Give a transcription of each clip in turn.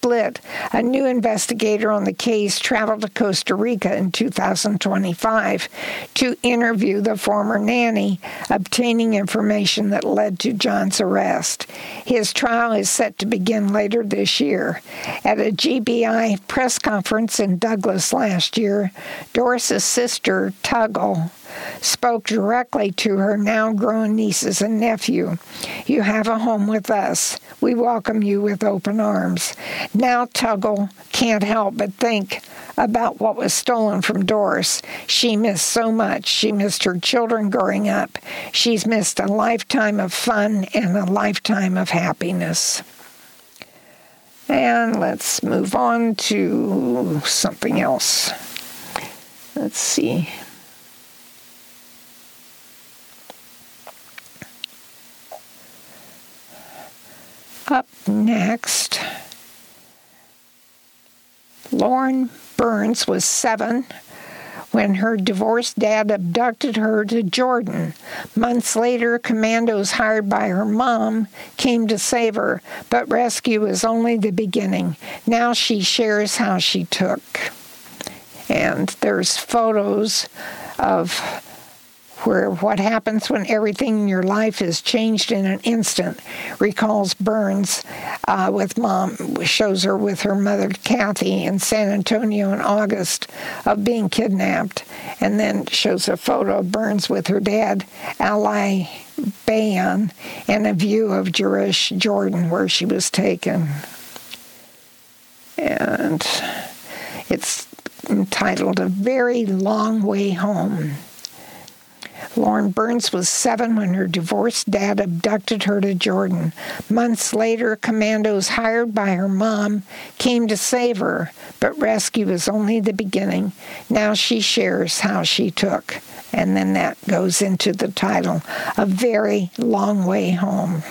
split. A new investigator on the case traveled to Costa Rica in 2025 to interview the former nanny, obtaining information that led to John's arrest. His trial is set to begin later this year. At a GBI press conference in Douglas last year, Doris's sister, Tuggle, spoke directly to her now-grown nieces and nephew. "You have a home with us. We welcome you with open arms." Now Tuggle can't help but think about what was stolen from Doris. She missed so much. She missed her children growing up. She's missed a lifetime of fun and a lifetime of happiness. And let's move on to something else. Let's see. Up next, Lauren Burns was 7 when her divorced dad abducted her to Jordan. Months later, commandos hired by her mom came to save her, but rescue was only the beginning. Now she shares how she took. And there's photos of what happens when everything in your life is changed in an instant, recalls Burns with mom, shows her with her mother Kathy in San Antonio in August of being kidnapped, and then shows a photo of Burns with her dad, Ali Bayan, and a view of Jerish, Jordan, where she was taken. And it's entitled A Very Long Way Home. Lauren Burns was 7 when her divorced dad abducted her to Jordan. Months later, commandos hired by her mom came to save her, but rescue was only the beginning. Now she shares how she took. And then that goes into the title, A Very Long Way Home.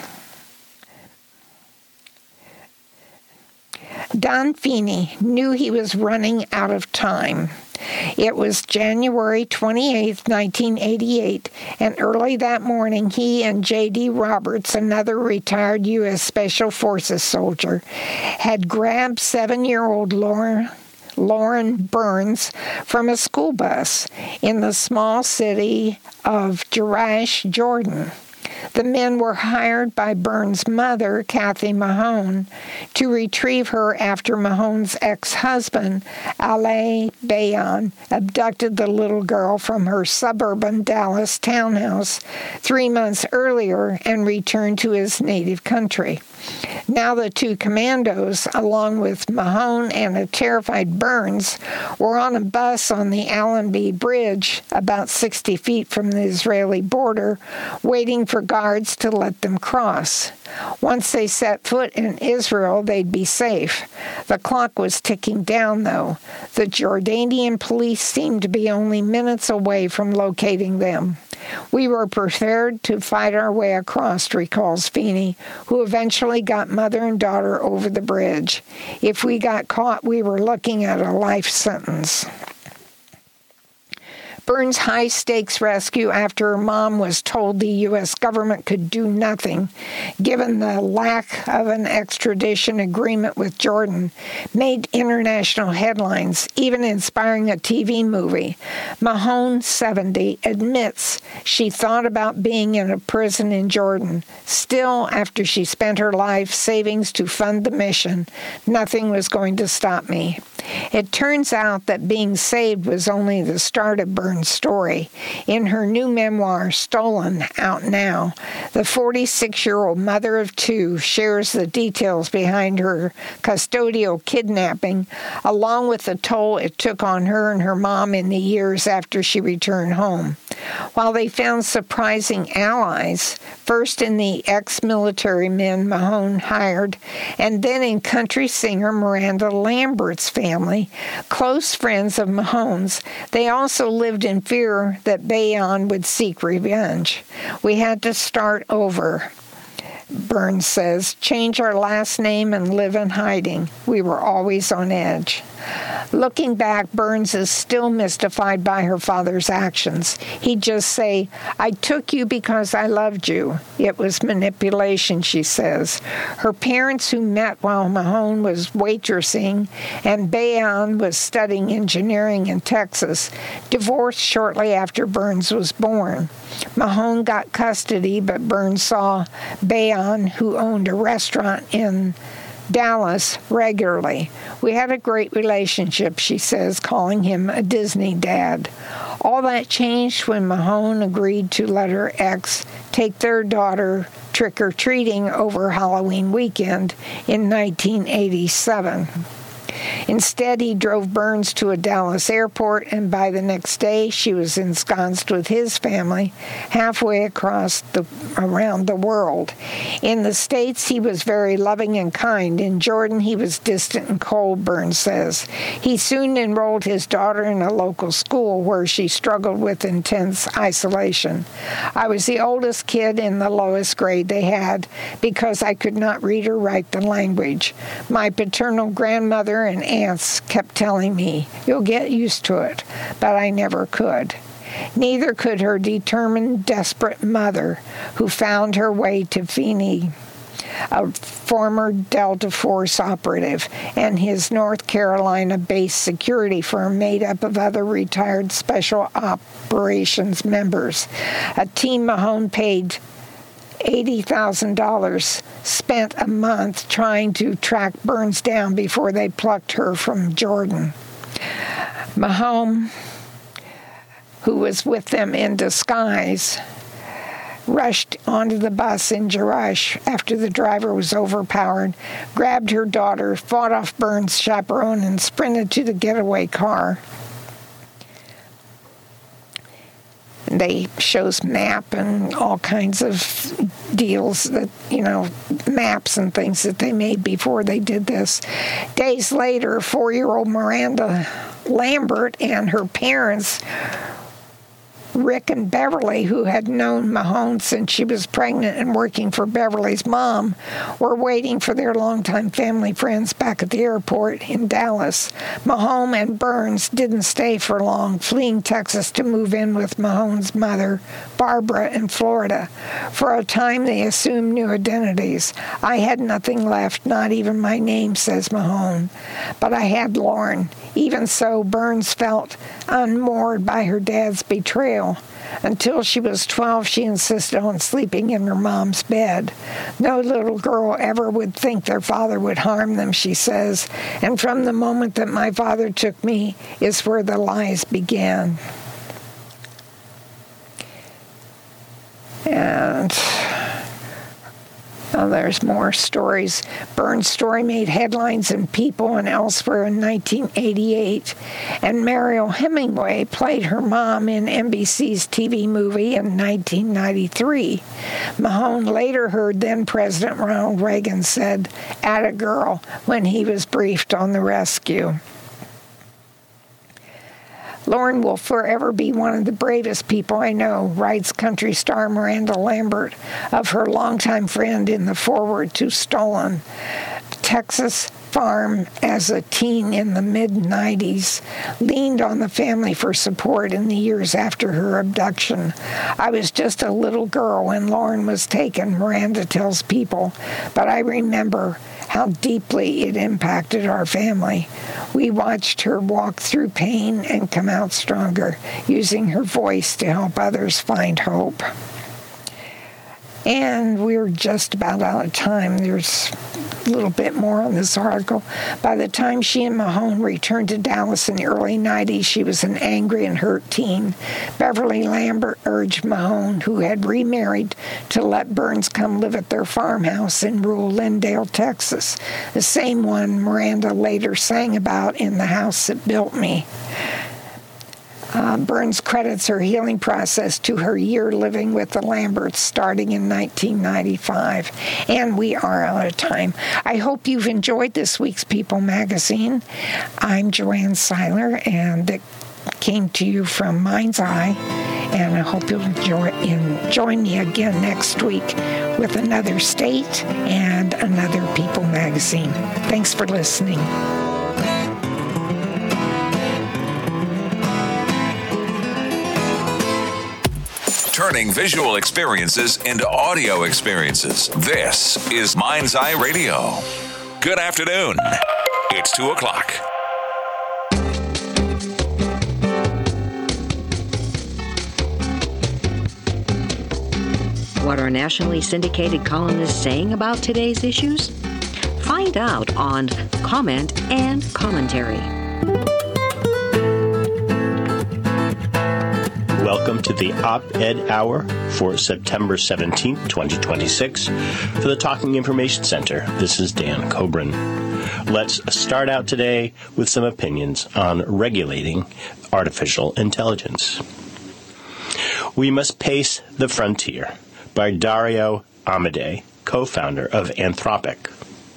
Don Feeney knew he was running out of time. It was January 28, 1988, and early that morning he and J.D. Roberts, another retired U.S. Special Forces soldier, had grabbed 7-year-old Lauren Burns from a school bus in the small city of Jerish, Jordan. The men were hired by Burns' mother, Kathy Mahone, to retrieve her after Mahone's ex-husband, Ali Bayan, abducted the little girl from her suburban Dallas townhouse 3 months earlier and returned to his native country. Now the 2 commandos, along with Mahone and a terrified Burns, were on a bus on the Allenby Bridge, about 60 feet from the Israeli border, waiting for guards to let them cross. Once they set foot in Israel, they'd be safe. The clock was ticking down, though. The Jordanian police seemed to be only minutes away from locating them. "We were prepared to fight our way across," recalls Feeney, who eventually got mother and daughter over the bridge. "If we got caught, we were looking at a life sentence." Burns' high-stakes rescue after her mom was told the U.S. government could do nothing, given the lack of an extradition agreement with Jordan, made international headlines, even inspiring a TV movie. Mahone, 70, admits she thought about being in a prison in Jordan. Still, after she spent her life savings to fund the mission, nothing was going to stop me. It turns out that being saved was only the start of Burns' story. In her new memoir, Stolen, out now, the 46-year-old mother of 2 shares the details behind her custodial kidnapping, along with the toll it took on her and her mom in the years after she returned home. While they found surprising allies, first in the ex-military men Mahone hired, and then in country singer Miranda Lambert's family, close friends of Mahone's, they also lived in fear that Bayan would seek revenge. "We had to start over," Burns says, "change our last name and live in hiding. We were always on edge." Looking back, Burns is still mystified by her father's actions. He'd just say, "I took you because I loved you." It was manipulation, she says. Her parents, who met while Mahone was waitressing and Bayon was studying engineering in Texas, divorced shortly after Burns was born. Mahone got custody, but Burns saw Bayon, who owned a restaurant in Dallas, regularly. "We had a great relationship," she says, calling him a Disney dad. All that changed when Mahone agreed to let her ex take their daughter trick-or-treating over Halloween weekend in 1987. Instead, he drove Burns to a Dallas airport, and by the next day, she was ensconced with his family halfway around the world. In the States, he was very loving and kind. In Jordan, he was distant and cold, Burns says. He soon enrolled his daughter in a local school where she struggled with intense isolation. "I was the oldest kid in the lowest grade they had because I could not read or write the language. My paternal grandmother and aunts kept telling me, 'You'll get used to it,' but I never could." Neither could her determined, desperate mother, who found her way to Feeney, a former Delta Force operative, and his North Carolina-based security firm made up of other retired special operations members. A team Mahone paid $80,000 spent a month trying to track Burns down before they plucked her from Jordan. Mahone, who was with them in disguise, rushed onto the bus in Jerash after the driver was overpowered, grabbed her daughter, fought off Burns' chaperone, and sprinted to the getaway car. They shows map and all kinds of deals that, maps and things that they made before they did this. Days later, 4-year-old Miranda Lambert and her parents, Rick and Beverly, who had known Mahone since she was pregnant and working for Beverly's mom, were waiting for their longtime family friends back at the airport in Dallas. Mahone and Burns didn't stay for long, fleeing Texas to move in with Mahone's mother, Barbara, in Florida. For a time, they assumed new identities. "I had nothing left, not even my name," says Mahone. "But I had Lauren." Even so, Burns felt unmoored by her dad's betrayal. Until she was 12, she insisted on sleeping in her mom's bed. "No little girl ever would think their father would harm them," she says, "and from the moment that my father took me is where the lies began." And there's more stories. Burns' story made headlines in People and elsewhere in 1988, and Mariel Hemingway played her mom in NBC's TV movie in 1993. Mahone later heard then-President Ronald Reagan said, "Atta girl," when he was briefed on the rescue. "Lauren will forever be one of the bravest people I know," writes country star Miranda Lambert of her longtime friend in the foreword to Stolen. Texas farm as a teen in the mid-90s, leaned on the family for support in the years after her abduction. "I was just a little girl when Lauren was taken," Miranda tells People, "but I remember how deeply it impacted our family. We watched her walk through pain and come out stronger, using her voice to help others find hope." And we're just about out of time. There's a little bit more on this article. By the time she and Mahone returned to Dallas in the early 90s, she was an angry and hurt teen. Beverly Lambert urged Mahone, who had remarried, to let Burns come live at their farmhouse in rural Lindale, Texas, the same one Miranda later sang about in The House That Built Me. Burns credits her healing process to her year living with the Lamberts starting in 1995. And we are out of time. I hope you've enjoyed this week's People magazine. I'm Joanne Seiler, and it came to you from Mind's Eye. And I hope you'll join me again next week with another state and another People magazine. Thanks for listening. turning visual experiences into audio experiences. This is Mind's Eye Radio. Good afternoon. It's 2 o'clock. What are nationally syndicated columnists saying about today's issues? Find out on Comment and Commentary. Welcome to the Op-Ed Hour for September 17th, 2026. For the Talking Information Center, this is Dan Coburn. Let's start out today with some opinions on regulating artificial intelligence. We Must Pace the Frontier by Dario Amodei, co-founder of Anthropic.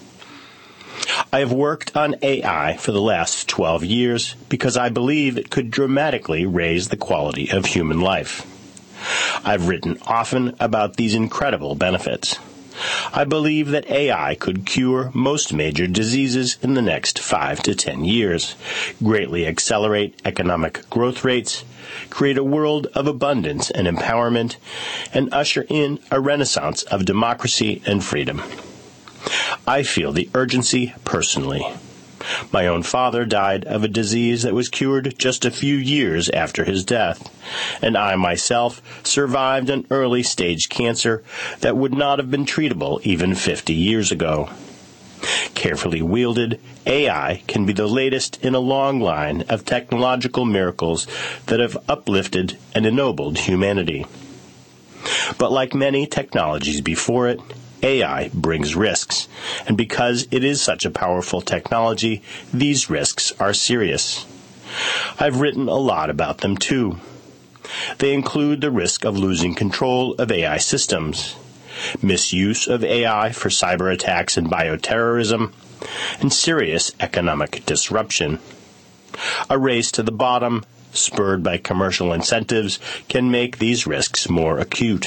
I have worked on AI for the last 12 years because I believe it could dramatically raise the quality of human life. I've written often about these incredible benefits. I believe that AI could cure most major diseases in the next 5 to 10 years, greatly accelerate economic growth rates, create a world of abundance and empowerment, and usher in a renaissance of democracy and freedom. I feel the urgency personally. My own father died of a disease that was cured just a few years after his death, and I myself survived an early-stage cancer that would not have been treatable even 50 years ago. Carefully wielded, AI can be the latest in a long line of technological miracles that have uplifted and ennobled humanity. But like many technologies before it, AI brings risks, and because it is such a powerful technology, these risks are serious. I've written a lot about them too. They include the risk of losing control of AI systems, misuse of AI for cyber attacks and bioterrorism, and serious economic disruption. A race to the bottom, spurred by commercial incentives, can make these risks more acute.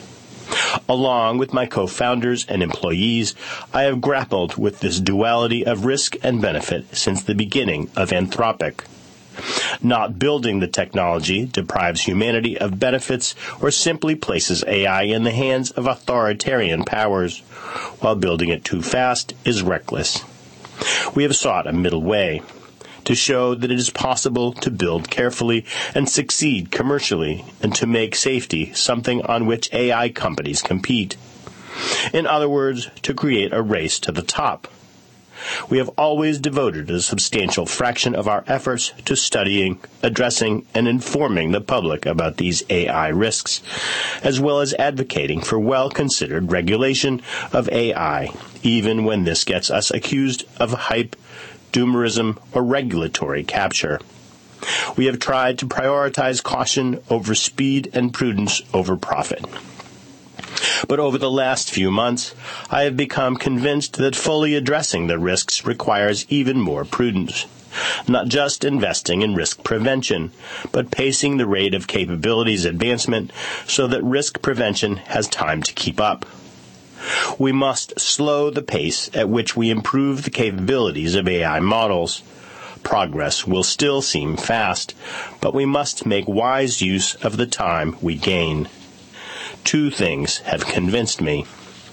Along with my co-founders and employees, I have grappled with this duality of risk and benefit since the beginning of Anthropic. Not building the technology deprives humanity of benefits or simply places AI in the hands of authoritarian powers, while building it too fast is reckless. We have sought a middle way to show that it is possible to build carefully and succeed commercially, and to make safety something on which AI companies compete. In other words, to create a race to the top. We have always devoted a substantial fraction of our efforts to studying, addressing, and informing the public about these AI risks, as well as advocating for well-considered regulation of AI, even when this gets us accused of hype, doomerism, or regulatory capture. We have tried to prioritize caution over speed and prudence over profit. But over the last few months, I have become convinced that fully addressing the risks requires even more prudence. Not just investing in risk prevention, but pacing the rate of capabilities advancement so that risk prevention has time to keep up. We must slow the pace at which we improve the capabilities of AI models. Progress will still seem fast, but we must make wise use of the time we gain. Two things have convinced me.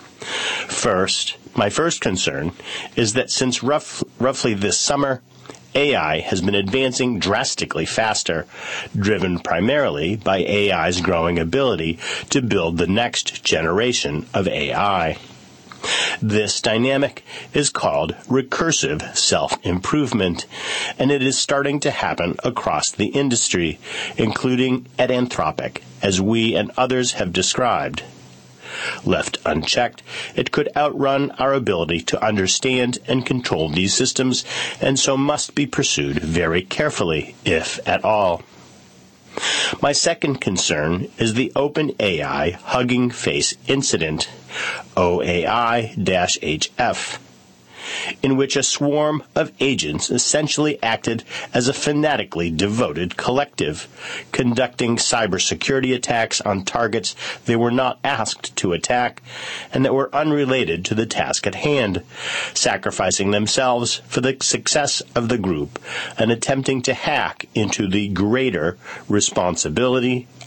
First, my first concern is that since roughly this summer, AI has been advancing drastically faster, driven primarily by AI's growing ability to build the next generation of AI. This dynamic is called recursive self-improvement, and it is starting to happen across the industry, including at Anthropic, as we and others have described. Left unchecked, it could outrun our ability to understand and control these systems, and so must be pursued very carefully, if at all. My second concern is the OpenAI Hugging Face incident, OAI-HF. in which a swarm of agents essentially acted as a fanatically devoted collective, conducting cybersecurity attacks on targets they were not asked to attack and that were unrelated to the task at hand, sacrificing themselves for the success of the group and attempting to hack into the greater responsible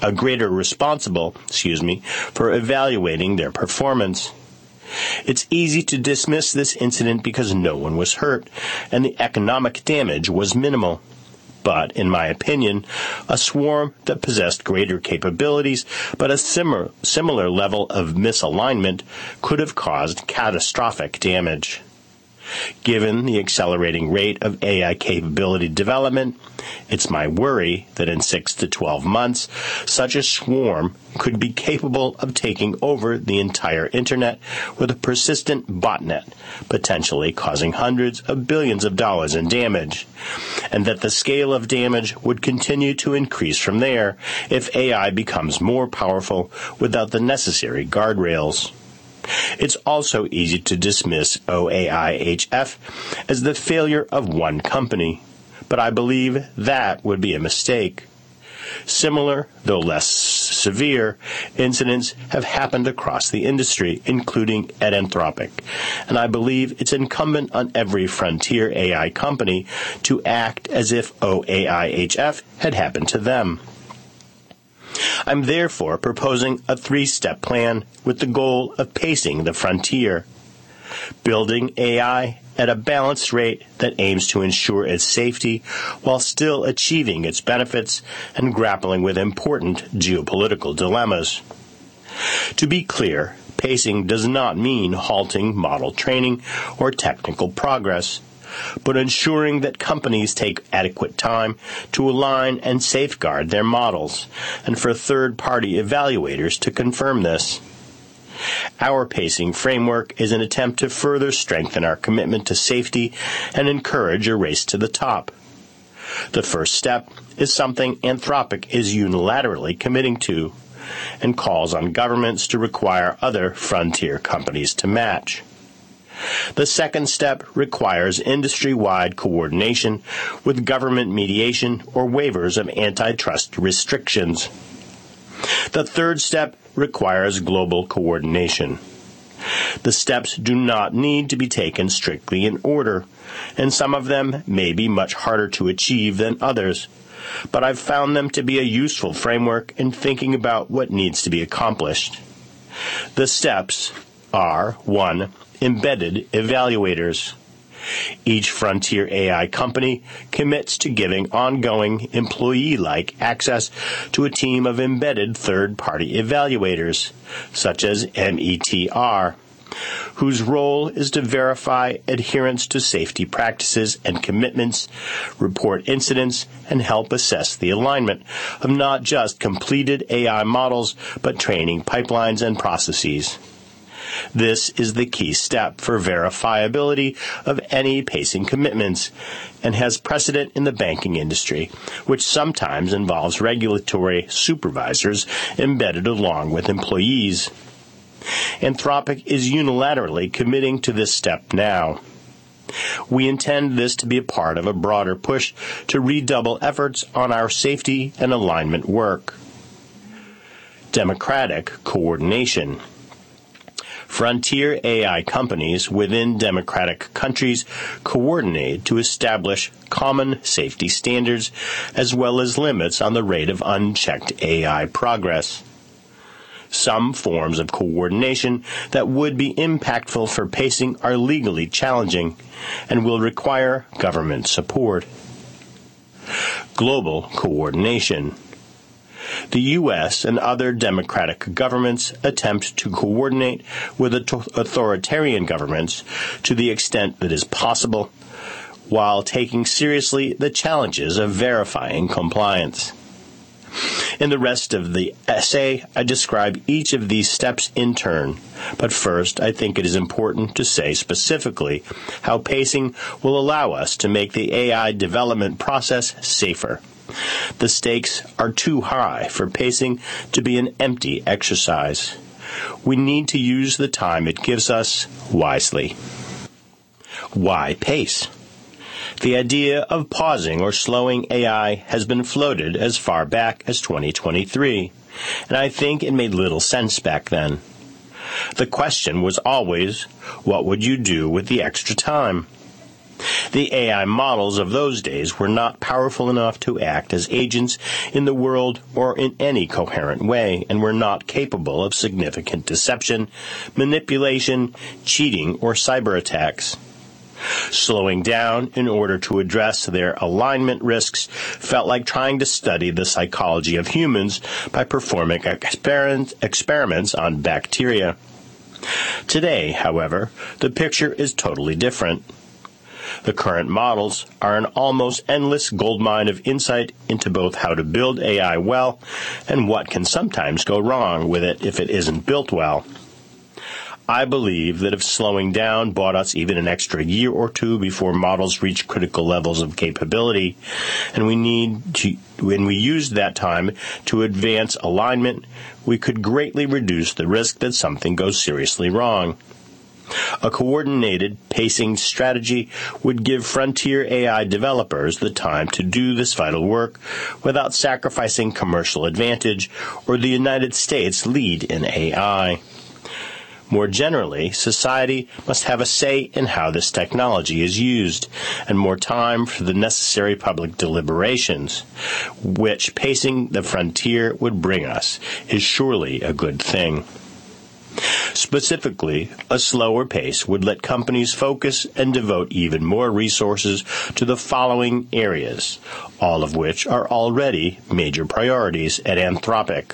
for evaluating their performance. It's easy to dismiss this incident because no one was hurt, and the economic damage was minimal. But, in my opinion, a swarm that possessed greater capabilities but a similar level of misalignment could have caused catastrophic damage. Given the accelerating rate of AI capability development, it's my worry that in 6 to 12 months, such a swarm could be capable of taking over the entire Internet with a persistent botnet, potentially causing hundreds of billions of dollars in damage, and that the scale of damage would continue to increase from there if AI becomes more powerful without the necessary guardrails. It's also easy to dismiss OAIHF as the failure of one company, but I believe that would be a mistake. Similar, though less severe, incidents have happened across the industry, including at Anthropic, and I believe it's incumbent on every frontier AI company to act as if OAIHF had happened to them. I'm therefore proposing a 3-step plan with the goal of pacing the frontier, building AI at a balanced rate that aims to ensure its safety while still achieving its benefits and grappling with important geopolitical dilemmas. To be clear, pacing does not mean halting model training or technical progress, but ensuring that companies take adequate time to align and safeguard their models, and for third-party evaluators to confirm this. Our pacing framework is an attempt to further strengthen our commitment to safety and encourage a race to the top. The first step is something Anthropic is unilaterally committing to, and calls on governments to require other frontier companies to match. The second step requires industry-wide coordination with government mediation or waivers of antitrust restrictions. The third step requires global coordination. The steps do not need to be taken strictly in order, and some of them may be much harder to achieve than others, but I've found them to be a useful framework in thinking about what needs to be accomplished. The steps are 1. Embedded evaluators. Each frontier AI company commits to giving ongoing employee-like access to a team of embedded third-party evaluators, such as METR, whose role is to verify adherence to safety practices and commitments, report incidents, and help assess the alignment of not just completed AI models, but training pipelines and processes. This is the key step for verifiability of any pacing commitments and has precedent in the banking industry, which sometimes involves regulatory supervisors embedded along with employees. Anthropic is unilaterally committing to this step now. We intend this to be a part of a broader push to redouble efforts on our safety and alignment work. Democratic coordination. Frontier AI companies within democratic countries coordinate to establish common safety standards as well as limits on the rate of unchecked AI progress. Some forms of coordination that would be impactful for pacing are legally challenging and will require government support. Global coordination. The U.S. and other democratic governments attempt to coordinate with authoritarian governments to the extent that is possible, while taking seriously the challenges of verifying compliance. In the rest of the essay, I describe each of these steps in turn, but first I think it is important to say specifically how pacing will allow us to make the AI development process safer. The stakes are too high for pacing to be an empty exercise. We need to use the time it gives us wisely. Why pace? The idea of pausing or slowing AI has been floated as far back as 2023, and I think it made little sense back then. The question was always, what would you do with the extra time? The AI models of those days were not powerful enough to act as agents in the world or in any coherent way, and were not capable of significant deception, manipulation, cheating, or cyber attacks. Slowing down in order to address their alignment risks felt like trying to study the psychology of humans by performing experiments on bacteria. Today, however, the picture is totally different. The current models are an almost endless goldmine of insight into both how to build AI well and what can sometimes go wrong with it if it isn't built well. I believe that if slowing down bought us even an extra year or two before models reach critical levels of capability, and when we used that time to advance alignment, we could greatly reduce the risk that something goes seriously wrong. A coordinated pacing strategy would give frontier AI developers the time to do this vital work without sacrificing commercial advantage or the United States' lead in AI. More generally, society must have a say in how this technology is used, and more time for the necessary public deliberations, which pacing the frontier would bring us is surely a good thing. Specifically, a slower pace would let companies focus and devote even more resources to the following areas, all of which are already major priorities at Anthropic.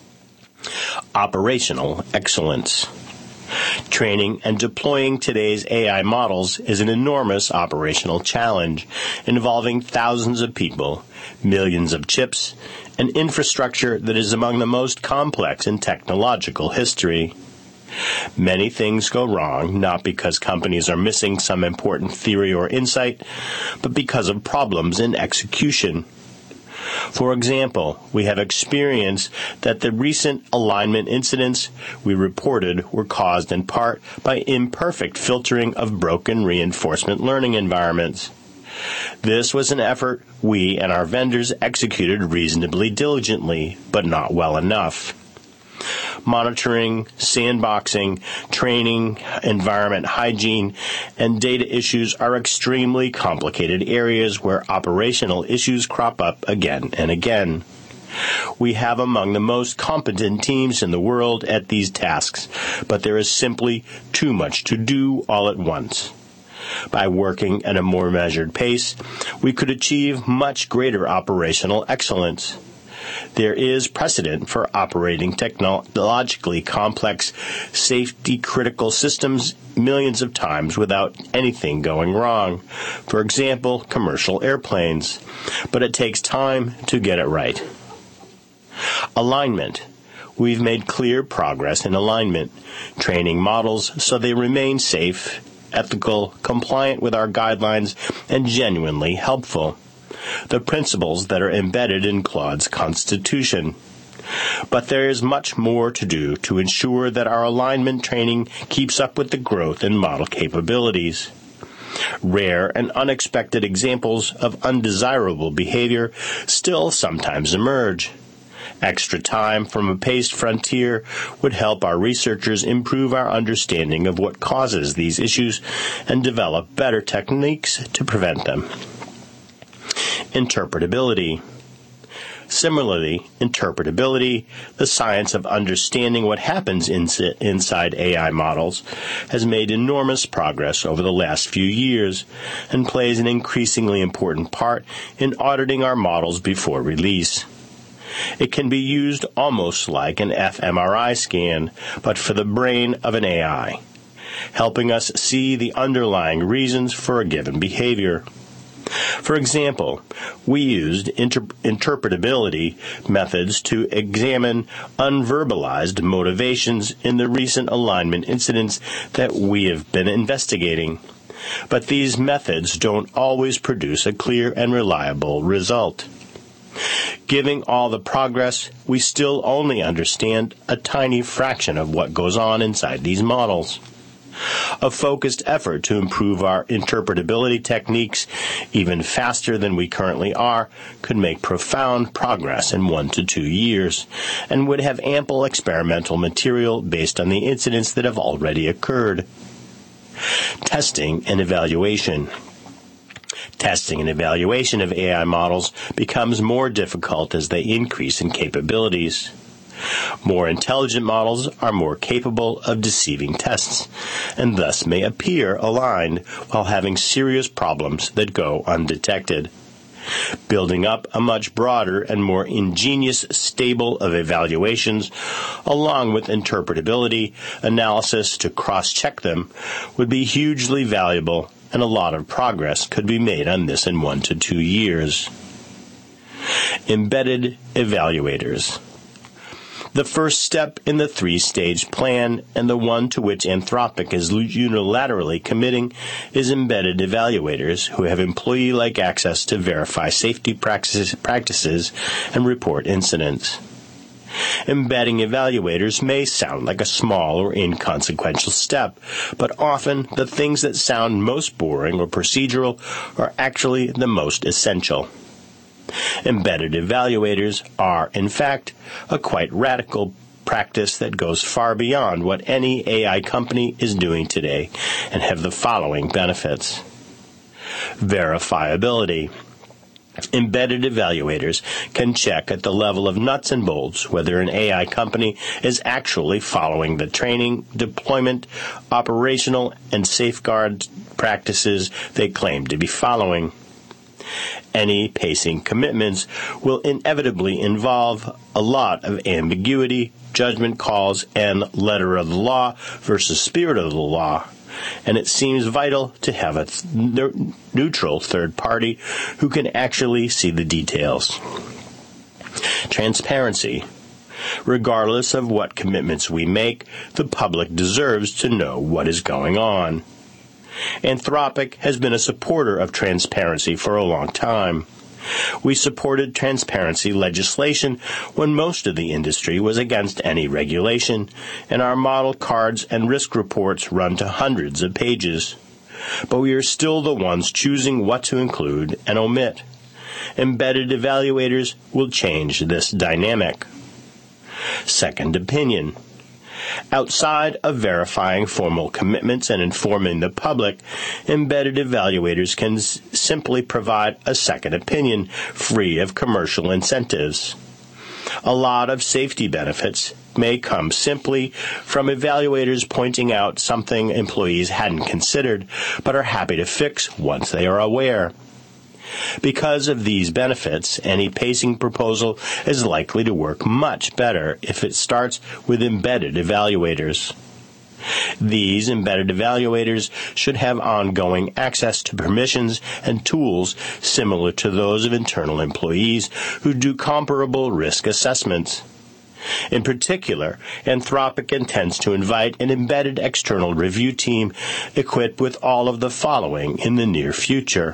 Operational excellence. Training and deploying today's AI models is an enormous operational challenge involving thousands of people, millions of chips, and infrastructure that is among the most complex in technological history. Many things go wrong, not because companies are missing some important theory or insight, but because of problems in execution. For example, we have experienced that the recent alignment incidents we reported were caused in part by imperfect filtering of broken reinforcement learning environments. This was an effort we and our vendors executed reasonably diligently, but not well enough. Monitoring, sandboxing, training, environment hygiene, and data issues are extremely complicated areas where operational issues crop up again and again. We have among the most competent teams in the world at these tasks, but there is simply too much to do all at once. By working at a more measured pace, we could achieve much greater operational excellence. There is precedent for operating technologically complex, safety-critical systems millions of times without anything going wrong. For example, commercial airplanes. But it takes time to get it right. Alignment. We've made clear progress in alignment, training models so they remain safe, ethical, compliant with our guidelines, and genuinely helpful. The principles that are embedded in Claude's Constitution. But there is much more to do to ensure that our alignment training keeps up with the growth in model capabilities. Rare and unexpected examples of undesirable behavior still sometimes emerge. Extra time from a paced frontier would help our researchers improve our understanding of what causes these issues and develop better techniques to prevent them. Interpretability. Similarly, interpretability, the science of understanding what happens inside AI models, has made enormous progress over the last few years and plays an increasingly important part in auditing our models before release. It can be used almost like an fMRI scan, but for the brain of an AI, helping us see the underlying reasons for a given behavior. For example, we used interpretability methods to examine unverbalized motivations in the recent alignment incidents that we have been investigating. But these methods don't always produce a clear and reliable result. Given all the progress, we still only understand a tiny fraction of what goes on inside these models. A focused effort to improve our interpretability techniques even faster than we currently are could make profound progress in 1 to 2 years, and would have ample experimental material based on the incidents that have already occurred. Testing and evaluation. Testing and evaluation of AI models becomes more difficult as they increase in capabilities. More intelligent models are more capable of deceiving tests, and thus may appear aligned while having serious problems that go undetected. Building up a much broader and more ingenious stable of evaluations, along with interpretability analysis to cross-check them, would be hugely valuable, and a lot of progress could be made on this in 1 to 2 years. Embedded evaluators. The first step in the 3-stage plan, and the one to which Anthropic is unilaterally committing, is embedded evaluators who have employee-like access to verify safety practices and report incidents. Embedding evaluators may sound like a small or inconsequential step, but often the things that sound most boring or procedural are actually the most essential. Embedded evaluators are, in fact, a quite radical practice that goes far beyond what any AI company is doing today, and have the following benefits. Verifiability. Embedded evaluators can check at the level of nuts and bolts whether an AI company is actually following the training, deployment, operational, and safeguard practices they claim to be following. Any pacing commitments will inevitably involve a lot of ambiguity, judgment calls, and letter of the law versus spirit of the law, and it seems vital to have a neutral third party who can actually see the details. Transparency. Regardless of what commitments we make, the public deserves to know what is going on. Anthropic has been a supporter of transparency for a long time. We supported transparency legislation when most of the industry was against any regulation, and our model cards and risk reports run to hundreds of pages. But we are still the ones choosing what to include and omit. Embedded evaluators will change this dynamic. Second opinion. Outside of verifying formal commitments and informing the public, embedded evaluators can simply provide a second opinion free of commercial incentives. A lot of safety benefits may come simply from evaluators pointing out something employees hadn't considered but are happy to fix once they are aware. Because of these benefits, any pacing proposal is likely to work much better if it starts with embedded evaluators. These embedded evaluators should have ongoing access to permissions and tools similar to those of internal employees who do comparable risk assessments. In particular, Anthropic intends to invite an embedded external review team equipped with all of the following in the near future: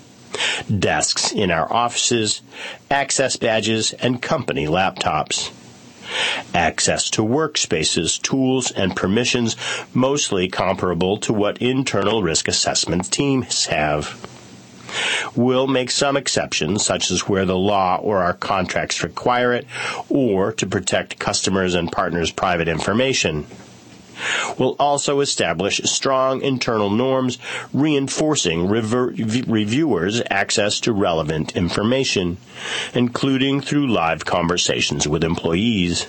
desks in our offices, access badges, and company laptops. Access to workspaces, tools, and permissions mostly comparable to what internal risk assessment teams have. We'll make some exceptions, such as where the law or our contracts require it, or to protect customers' and partners' private information. We'll also establish strong internal norms reinforcing reviewers' access to relevant information, including through live conversations with employees.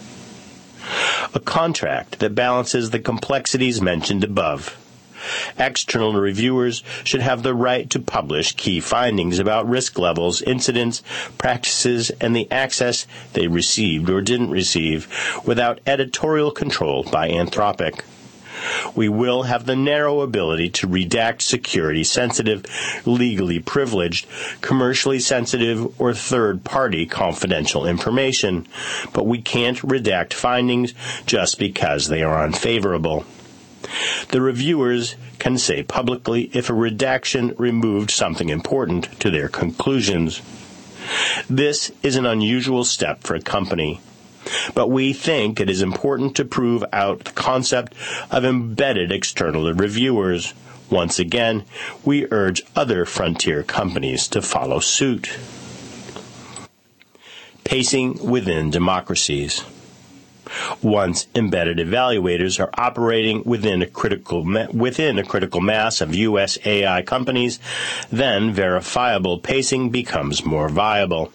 A contract that balances the complexities mentioned above. External reviewers should have the right to publish key findings about risk levels, incidents, practices, and the access they received or didn't receive without editorial control by Anthropic. We will have the narrow ability to redact security-sensitive, legally privileged, commercially sensitive, or third-party confidential information, but we can't redact findings just because they are unfavorable. The reviewers can say publicly if a redaction removed something important to their conclusions. This is an unusual step for a company. But we think it is important to prove out the concept of embedded external reviewers. Once again, we urge other frontier companies to follow suit. Pacing within democracies. Once embedded evaluators are operating within a critical mass of U.S. AI companies, then verifiable pacing becomes more viable.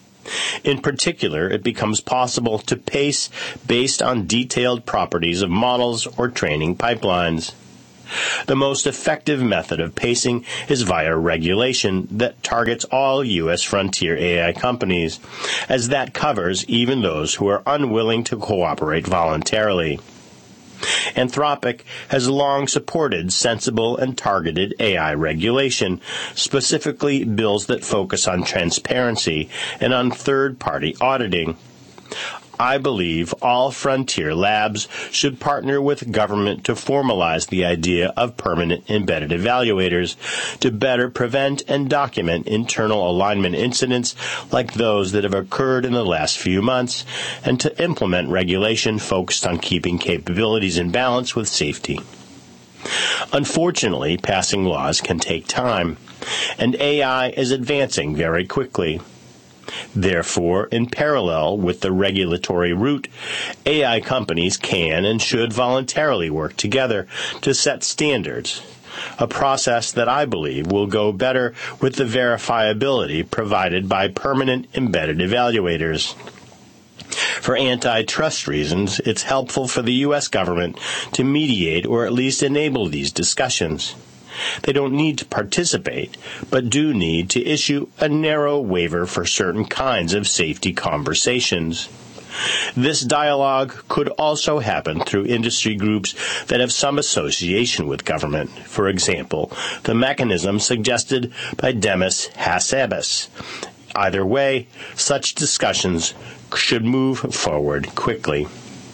In particular, it becomes possible to pace based on detailed properties of models or training pipelines. The most effective method of pacing is via regulation that targets all U.S. frontier AI companies, as that covers even those who are unwilling to cooperate voluntarily. Anthropic has long supported sensible and targeted AI regulation, specifically bills that focus on transparency and on third-party auditing. I believe all frontier labs should partner with government to formalize the idea of permanent embedded evaluators to better prevent and document internal alignment incidents like those that have occurred in the last few months, and to implement regulation focused on keeping capabilities in balance with safety. Unfortunately, passing laws can take time, and AI is advancing very quickly. Therefore, in parallel with the regulatory route, AI companies can and should voluntarily work together to set standards, a process that I believe will go better with the verifiability provided by permanent embedded evaluators. For antitrust reasons, it's helpful for the U.S. government to mediate or at least enable these discussions. They don't need to participate, but do need to issue a narrow waiver for certain kinds of safety conversations. This dialogue could also happen through industry groups that have some association with government. For example, the mechanism suggested by Demis Hassabis. Either way, such discussions should move forward quickly.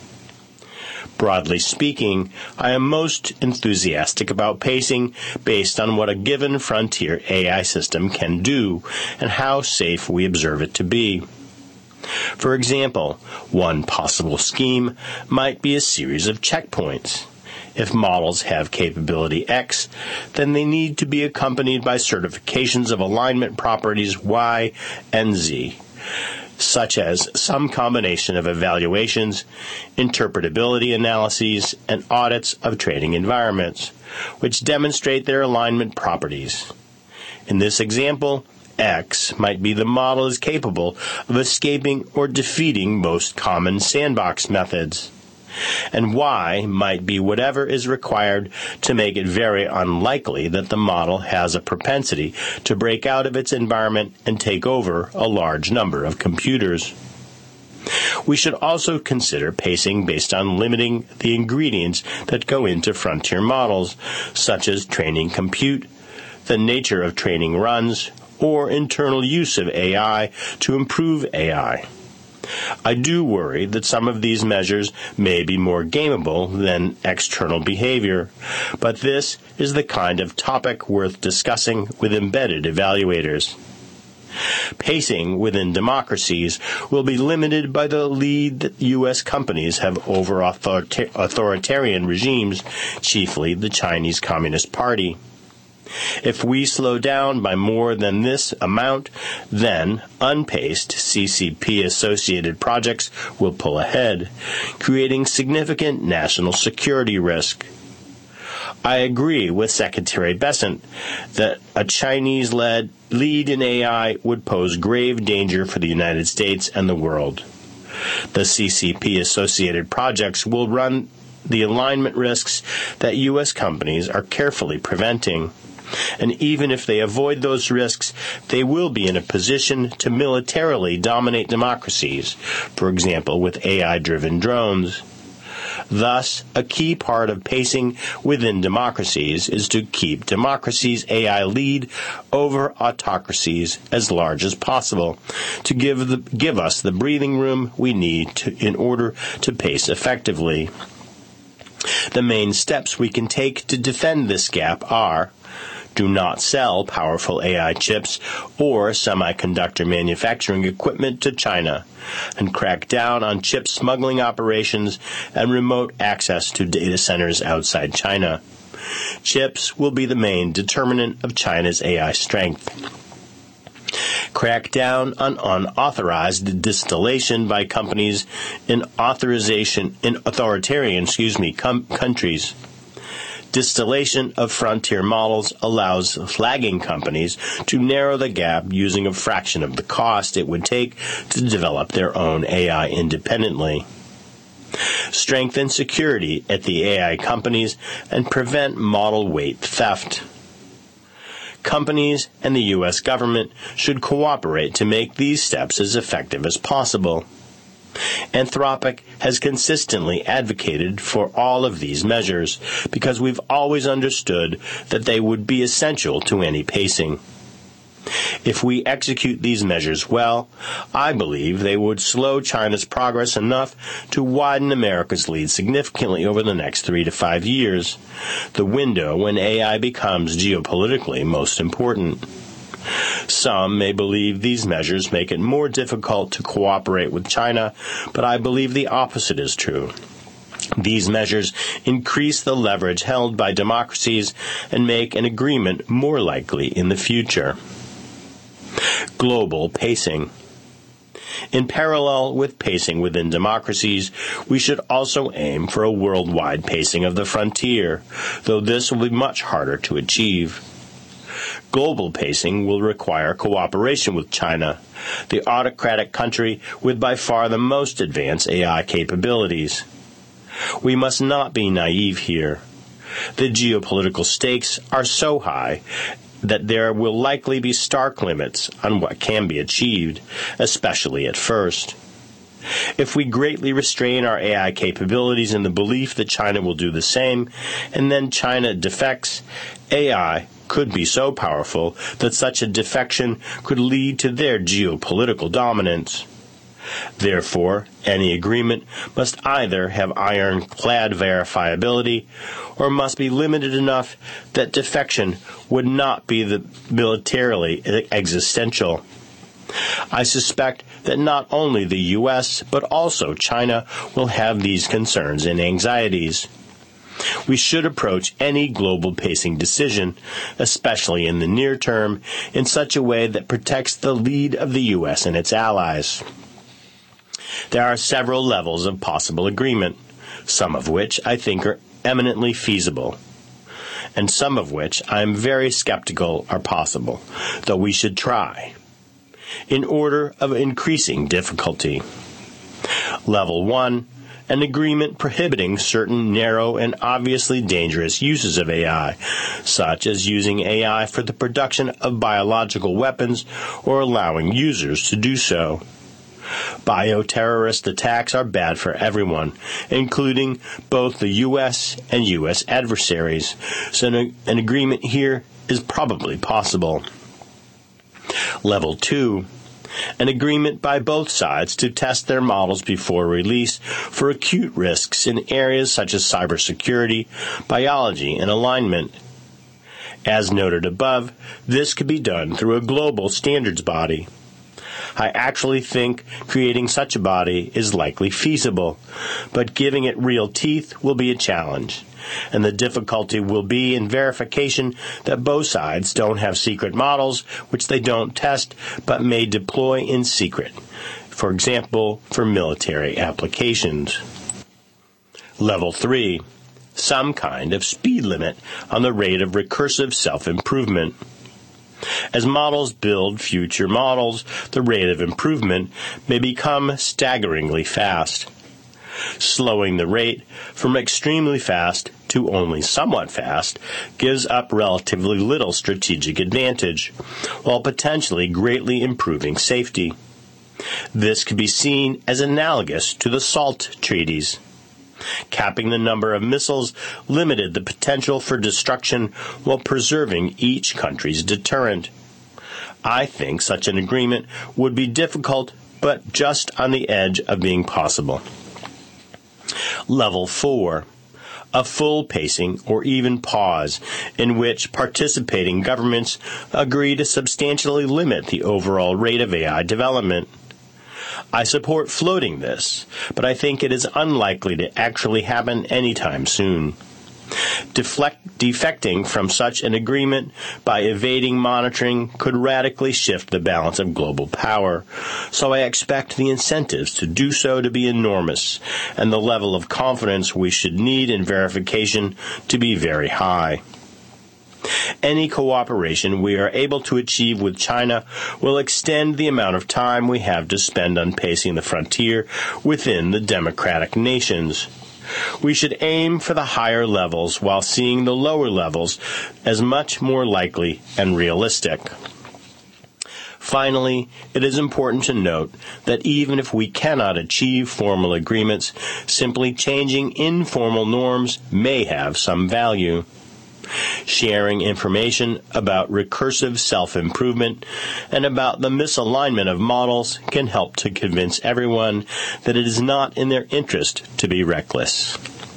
Broadly speaking, I am most enthusiastic about pacing based on what a given frontier AI system can do and how safe we observe it to be. For example, one possible scheme might be a series of checkpoints. If models have capability X, then they need to be accompanied by certifications of alignment properties Y and Z, such as some combination of evaluations, interpretability analyses, and audits of training environments, which demonstrate their alignment properties. In this example, X might be the model is capable of escaping or defeating most common sandbox methods, and Y might be whatever is required to make it very unlikely that the model has a propensity to break out of its environment and take over a large number of computers. We should also consider pacing based on limiting the ingredients that go into frontier models, such as training compute, the nature of training runs, or internal use of AI to improve AI. I do worry that some of these measures may be more gameable than external behavior, but this is the kind of topic worth discussing with embedded evaluators. Pacing within democracies will be limited by the lead that U.S. companies have over authoritarian regimes, chiefly the Chinese Communist Party. If we slow down by more than this amount, then unpaced CCP-associated projects will pull ahead, creating significant national security risk. I agree with Secretary Bessent that a Chinese-led lead in AI would pose grave danger for the United States and the world. The CCP-associated projects will run the alignment risks that U.S. companies are carefully preventing. And even if they avoid those risks, they will be in a position to militarily dominate democracies, for example, with AI-driven drones. Thus, a key part of pacing within democracies is to keep democracies' AI lead over autocracies as large as possible, to give us the breathing room we need in order to pace effectively. The main steps we can take to defend this gap are do not sell powerful AI chips or semiconductor manufacturing equipment to China, and crack down on chip smuggling operations and remote access to data centers outside China. Chips will be the main determinant of China's AI strength. Crack down on unauthorized distillation by companies in authoritarian countries. Distillation of frontier models allows flagging companies to narrow the gap using a fraction of the cost it would take to develop their own AI independently. Strengthen security at the AI companies and prevent model weight theft. Companies and the U.S. government should cooperate to make these steps as effective as possible. Anthropic has consistently advocated for all of these measures because we've always understood that they would be essential to any pacing. If we execute these measures well, I believe they would slow China's progress enough to widen America's lead significantly over the next 3 to 5 years, the window when AI becomes geopolitically most important. Some may believe these measures make it more difficult to cooperate with China, but I believe the opposite is true. These measures increase the leverage held by democracies and make an agreement more likely in the future. Global pacing. In parallel with pacing within democracies, we should also aim for a worldwide pacing of the frontier, though this will be much harder to achieve. Global pacing will require cooperation with China, the autocratic country with by far the most advanced AI capabilities. We must not be naive here. The geopolitical stakes are so high that there will likely be stark limits on what can be achieved, especially at first. If we greatly restrain our AI capabilities in the belief that China will do the same, and then China defects, AI could be so powerful that such a defection could lead to their geopolitical dominance. Therefore, any agreement must either have ironclad verifiability or must be limited enough that defection would not be militarily existential. I suspect that not only the U.S., but also China will have these concerns and anxieties. We should approach any global pacing decision, especially in the near term, in such a way that protects the lead of the U.S. and its allies. There are several levels of possible agreement, some of which I think are eminently feasible, and some of which I am very skeptical are possible, though we should try, in order of increasing difficulty. Level 1, an agreement prohibiting certain narrow and obviously dangerous uses of AI, such as using AI for the production of biological weapons or allowing users to do so. Bioterrorist attacks are bad for everyone, including both the U.S. and U.S. adversaries, so an agreement here is probably possible. Level 2. An agreement by both sides to test their models before release for acute risks in areas such as cybersecurity, biology, and alignment. As noted above, this could be done through a global standards body. I actually think creating such a body is likely feasible, but giving it real teeth will be a challenge, and the difficulty will be in verification that both sides don't have secret models which they don't test but may deploy in secret, for example, for military applications. Level 3. Some kind of speed limit on the rate of recursive self-improvement. As models build future models, the rate of improvement may become staggeringly fast. Slowing the rate from extremely fast to only somewhat fast gives up relatively little strategic advantage, while potentially greatly improving safety. This could be seen as analogous to the SALT treaties. Capping the number of missiles limited the potential for destruction while preserving each country's deterrent. I think such an agreement would be difficult, but just on the edge of being possible. Level 4. a full pacing or even pause in which participating governments agree to substantially limit the overall rate of AI development. I support floating this, but I think it is unlikely to actually happen anytime soon. Defecting from such an agreement by evading monitoring could radically shift the balance of global power, so I expect the incentives to do so to be enormous, and the level of confidence we should need in verification to be very high. Any cooperation we are able to achieve with China will extend the amount of time we have to spend on pacing the frontier within the democratic nations. We should aim for the higher levels while seeing the lower levels as much more likely and realistic. Finally, it is important to note that even if we cannot achieve formal agreements, simply changing informal norms may have some value. Sharing information about recursive self-improvement and about the misalignment of models can help to convince everyone that it is not in their interest to be reckless.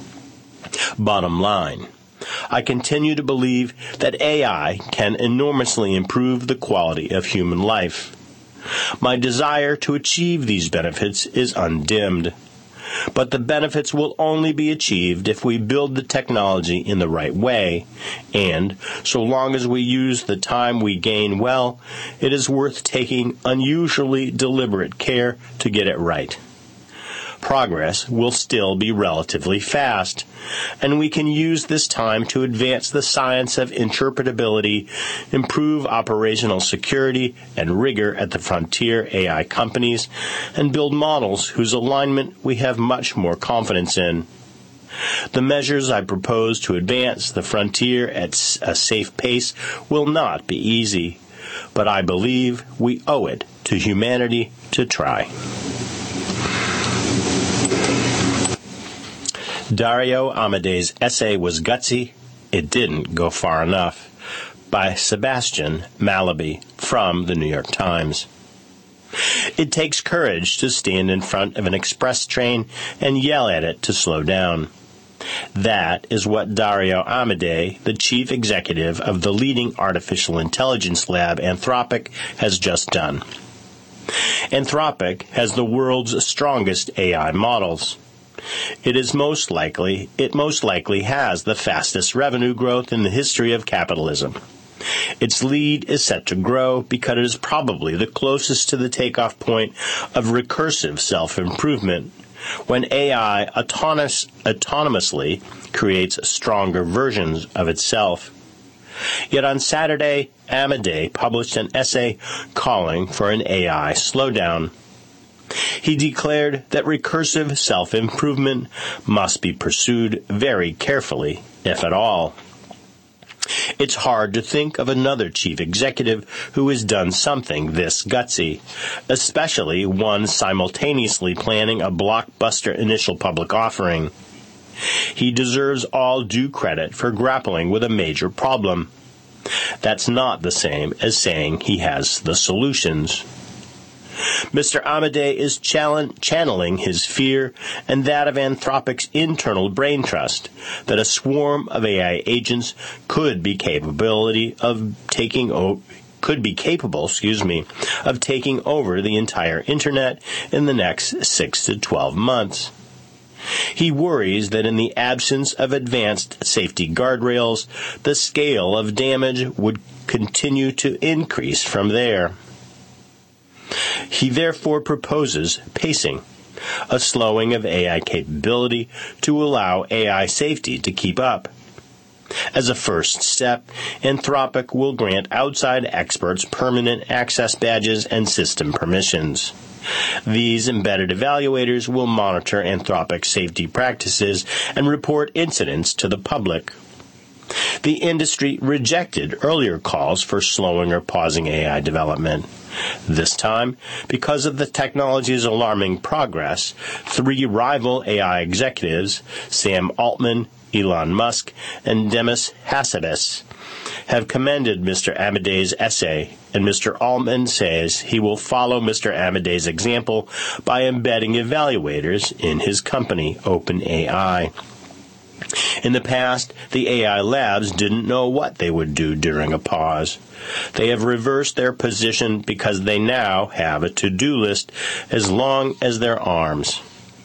Bottom line, I continue to believe that AI can enormously improve the quality of human life. My desire to achieve these benefits is undimmed. But the benefits will only be achieved if we build the technology in the right way, and so long as we use the time we gain well, it is worth taking unusually deliberate care to get it right. Progress will still be relatively fast, and we can use this time to advance the science of interpretability, improve operational security and rigor at the frontier AI companies, and build models whose alignment we have much more confidence in. The measures I propose to advance the frontier at a safe pace will not be easy, but I believe we owe it to humanity to try. Dario Amadei's essay was gutsy. It didn't go far enough. By Sebastian Mallaby from the New York Times. It takes courage to stand in front of an express train and yell at it to slow down. That is what Dario Amodei, the chief executive of the leading artificial intelligence lab Anthropic, has just done. Anthropic has the world's strongest AI models. It most likely has the fastest revenue growth in the history of capitalism. Its lead is set to grow because it is probably the closest to the takeoff point of recursive self-improvement, when AI autonomously creates stronger versions of itself. Yet on Saturday, Amodei published an essay calling for an AI slowdown. He declared that recursive self-improvement must be pursued very carefully, if at all. It's hard to think of another chief executive who has done something this gutsy, especially one simultaneously planning a blockbuster initial public offering. He deserves all due credit for grappling with a major problem. That's not the same as saying he has the solutions. Mr. Amodei is channeling his fear and that of Anthropic's internal brain trust that a swarm of AI agents could be capable of taking over the entire Internet in the next 6 to 12 months. He worries that in the absence of advanced safety guardrails, the scale of damage would continue to increase from there. He therefore proposes pacing, a slowing of AI capability to allow AI safety to keep up. As a first step, Anthropic will grant outside experts permanent access badges and system permissions. These embedded evaluators will monitor Anthropic's safety practices and report incidents to the public. The industry rejected earlier calls for slowing or pausing AI development. This time, because of the technology's alarming progress, 3 rival AI executives, Sam Altman, Elon Musk, and Demis Hassabis, have commended Mr. Amodei's essay, and Mr. Altman says he will follow Mr. Amodei's example by embedding evaluators in his company, OpenAI. In the past, the AI labs didn't know what they would do during a pause. They have reversed their position because they now have a to-do list as long as their arms.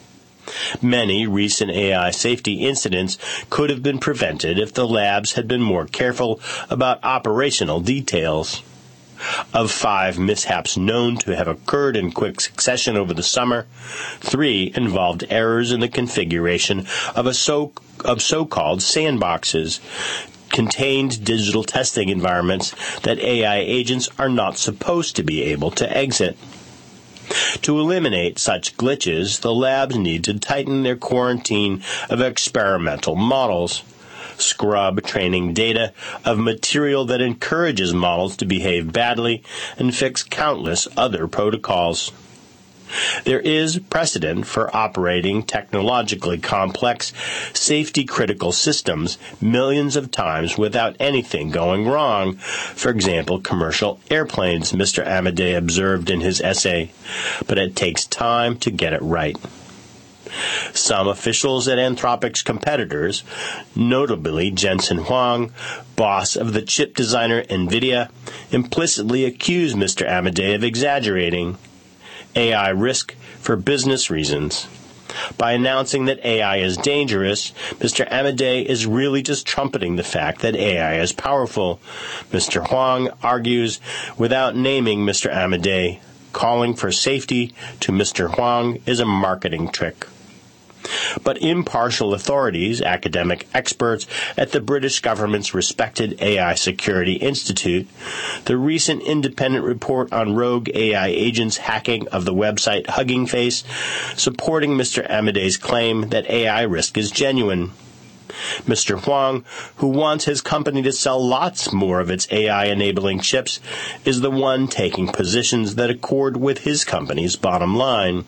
Many recent AI safety incidents could have been prevented if the labs had been more careful about operational details. Of 5 mishaps known to have occurred in quick succession over the summer, 3 involved errors in the configuration of so-called sandboxes, contained digital testing environments that AI agents are not supposed to be able to exit. To eliminate such glitches, the labs need to tighten their quarantine of experimental models, scrub training data of material that encourages models to behave badly, and fix countless other protocols. There is precedent for operating technologically complex, safety-critical systems millions of times without anything going wrong. For example, commercial airplanes, Mr. Amadei observed in his essay. But it takes time to get it right. Some officials at Anthropic's competitors, notably Jensen Huang, boss of the chip designer NVIDIA, implicitly accuse Mr. Amadei of exaggerating AI risk for business reasons. By announcing that AI is dangerous, Mr. Amadei is really just trumpeting the fact that AI is powerful. Mr. Huang argues without naming Mr. Amadei. Calling for safety to Mr. Huang is a marketing trick. But impartial authorities, academic experts at the British government's respected AI Security Institute, the recent independent report on rogue AI agents' hacking of the website Hugging Face, supporting Mr. Amadei's claim that AI risk is genuine. Mr. Huang, who wants his company to sell lots more of its AI-enabling chips, is the one taking positions that accord with his company's bottom line.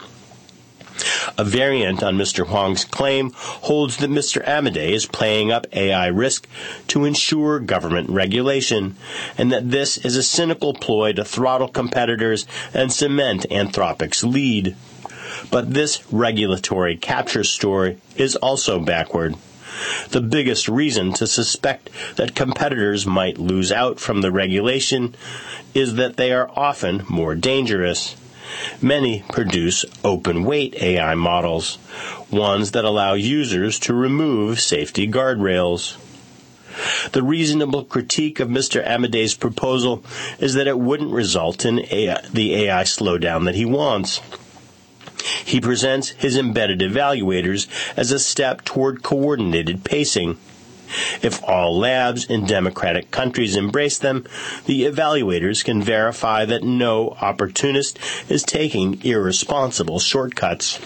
A variant on Mr. Huang's claim holds that Mr. Amadei is playing up AI risk to ensure government regulation, and that this is a cynical ploy to throttle competitors and cement Anthropic's lead. But this regulatory capture story is also backward. The biggest reason to suspect that competitors might lose out from the regulation is that they are often more dangerous. Many produce open-weight AI models, ones that allow users to remove safety guardrails. The reasonable critique of Mr. Amadei's proposal is that it wouldn't result in the AI slowdown that he wants. He presents his embedded evaluators as a step toward coordinated pacing. If all labs in democratic countries embrace them, the evaluators can verify that no opportunist is taking irresponsible shortcuts.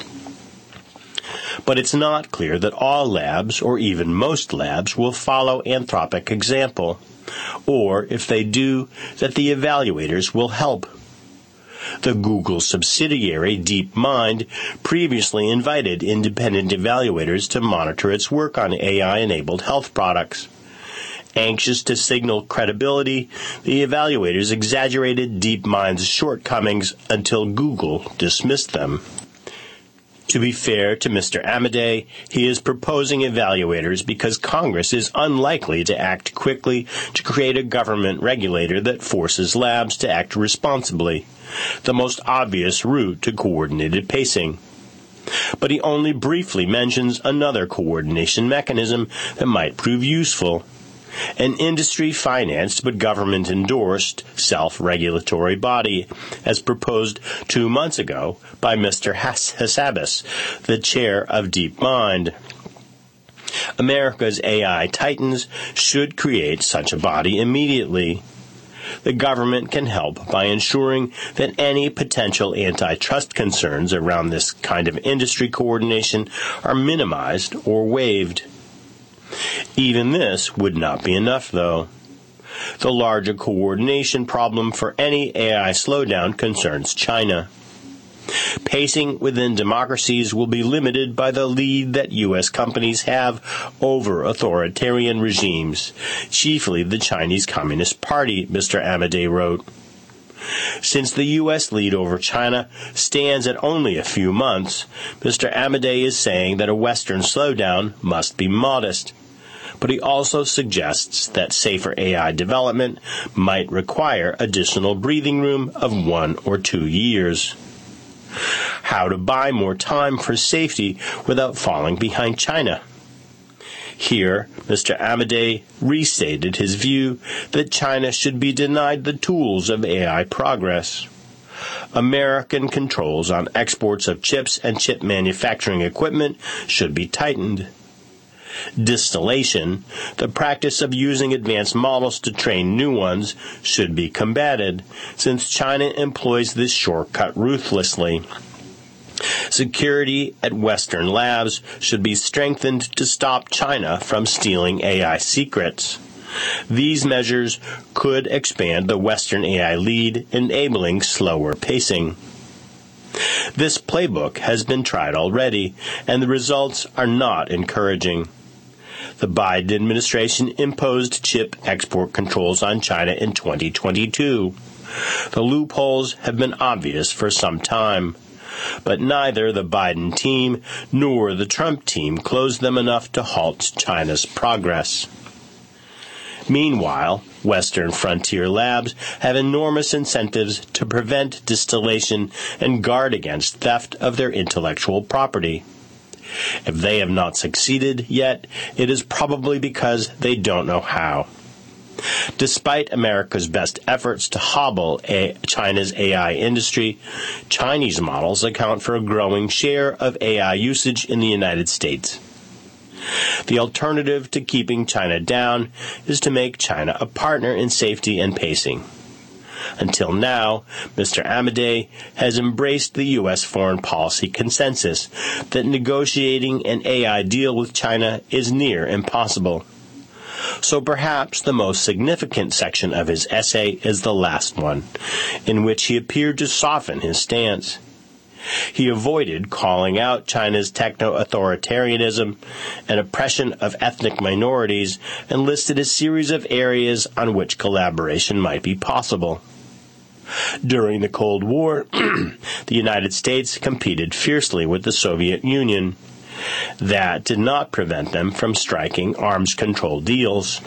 But it's not clear that all labs, or even most labs, will follow Anthropic example, or, if they do, that the evaluators will help. The Google subsidiary DeepMind previously invited independent evaluators to monitor its work on AI-enabled health products. Anxious to signal credibility, the evaluators exaggerated DeepMind's shortcomings until Google dismissed them. To be fair to Mr. Amadei, he is proposing evaluators because Congress is unlikely to act quickly to create a government regulator that forces labs to act responsibly, the most obvious route to coordinated pacing. But he only briefly mentions another coordination mechanism that might prove useful. An industry-financed but government-endorsed self-regulatory body, as proposed 2 months ago by Mr. Hassabis, the chair of DeepMind. America's AI titans should create such a body immediately. The government can help by ensuring that any potential antitrust concerns around this kind of industry coordination are minimized or waived. Even this would not be enough, though. The larger coordination problem for any AI slowdown concerns China. Pacing within democracies will be limited by the lead that U.S. companies have over authoritarian regimes, chiefly the Chinese Communist Party, Mr. Amadei wrote. Since the U.S. lead over China stands at only a few months, Mr. Amadei is saying that a Western slowdown must be modest. But he also suggests that safer AI development might require additional breathing room of 1 or 2 years. How to buy more time for safety without falling behind China. Here, Mr. Amadei restated his view that China should be denied the tools of AI progress. American controls on exports of chips and chip manufacturing equipment should be tightened. Distillation, the practice of using advanced models to train new ones, should be combated, since China employs this shortcut ruthlessly. Security at Western labs should be strengthened to stop China from stealing AI secrets. These measures could expand the Western AI lead, enabling slower pacing. This playbook has been tried already, and the results are not encouraging. The Biden administration imposed chip export controls on China in 2022. The loopholes have been obvious for some time, but neither the Biden team nor the Trump team closed them enough to halt China's progress. Meanwhile, Western frontier labs have enormous incentives to prevent distillation and guard against theft of their intellectual property. If they have not succeeded yet, it is probably because they don't know how. Despite America's best efforts to hobble China's AI industry, Chinese models account for a growing share of AI usage in the United States. The alternative to keeping China down is to make China a partner in safety and pacing. Until now, Mr. Amadei has embraced the U.S. foreign policy consensus that negotiating an AI deal with China is near impossible. So perhaps the most significant section of his essay is the last one, in which he appeared to soften his stance. He avoided calling out China's techno-authoritarianism and oppression of ethnic minorities and listed a series of areas on which collaboration might be possible. During the Cold War, the United States competed fiercely with the Soviet Union. That did not prevent them from striking arms control deals.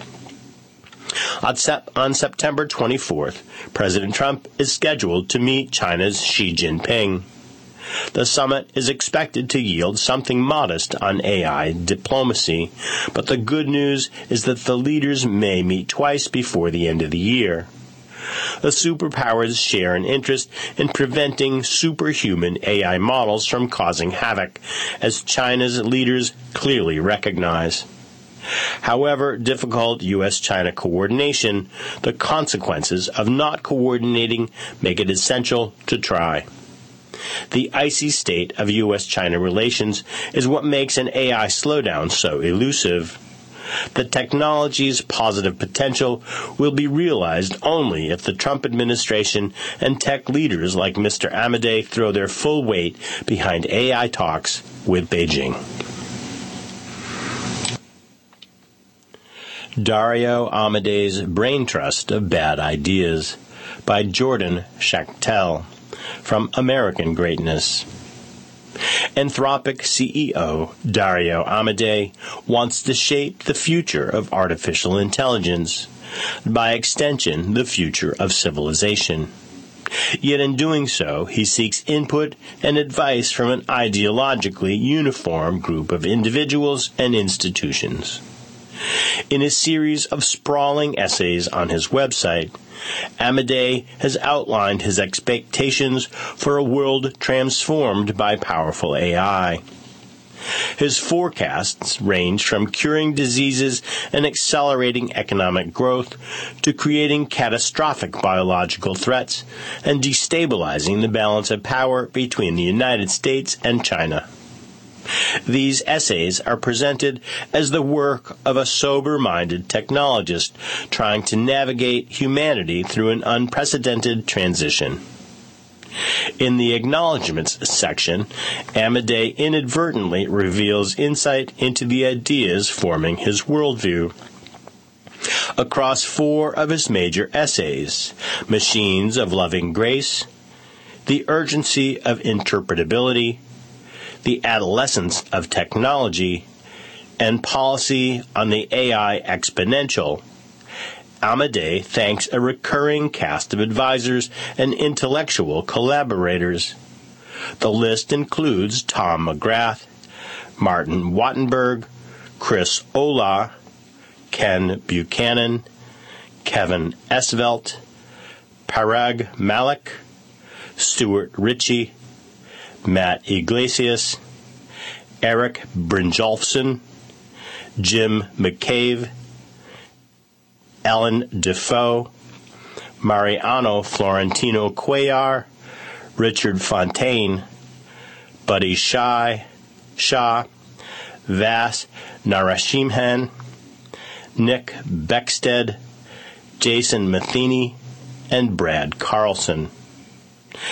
On September 24th, President Trump is scheduled to meet China's Xi Jinping. The summit is expected to yield something modest on AI diplomacy, but the good news is that the leaders may meet twice before the end of the year. The superpowers share an interest in preventing superhuman AI models from causing havoc, as China's leaders clearly recognize. However difficult U.S.-China coordination, the consequences of not coordinating make it essential to try. The icy state of U.S.-China relations is what makes an AI slowdown so elusive. The technology's positive potential will be realized only if the Trump administration and tech leaders like Mr. Amadei throw their full weight behind AI talks with Beijing. Dario Amadei's Brain Trust of Bad Ideas by Jordan Schachtel from American Greatness. Anthropic CEO Dario Amadei wants to shape the future of artificial intelligence, by extension, the future of civilization. Yet in doing so, he seeks input and advice from an ideologically uniform group of individuals and institutions. In a series of sprawling essays on his website, Amadei has outlined his expectations for a world transformed by powerful AI. His forecasts range from curing diseases and accelerating economic growth to creating catastrophic biological threats and destabilizing the balance of power between the United States and China. These essays are presented as the work of a sober-minded technologist trying to navigate humanity through an unprecedented transition. In the acknowledgments section, Amadei inadvertently reveals insight into the ideas forming his worldview. across 4 of his major essays: Machines of Loving Grace, The Urgency of Interpretability, The Adolescence of Technology, and Policy on the AI Exponential. Amadei thanks a recurring cast of advisors and intellectual collaborators. The list includes Tom McGrath, Martin Wattenberg, Chris Olah, Ken Buchanan, Kevin Esvelt, Parag Malik, Stuart Ritchie, Matt Iglesias, Eric Brynjolfsson, Jim McCabe, Ellen Defoe, Mariano Florentino Cuellar, Richard Fontaine, Buddy Shah, Vas Narasimhan, Nick Beckstead, Jason Matheny, and Brad Carlson.